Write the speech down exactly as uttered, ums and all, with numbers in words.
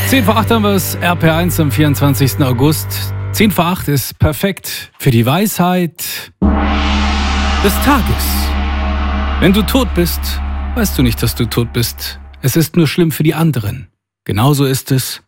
zehn vor acht haben wir es, R P eins am vierundzwanzigsten August. zehn vor acht ist perfekt für die Weisheit des Tages. Wenn du tot bist, weißt du nicht, dass du tot bist. Es ist nur schlimm für die anderen. Genauso ist es,